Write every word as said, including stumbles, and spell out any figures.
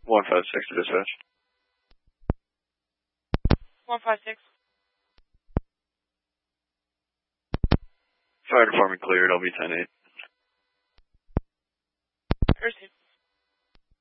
one five six to dispatch. one five six. Fire department cleared, I'll be ten eight.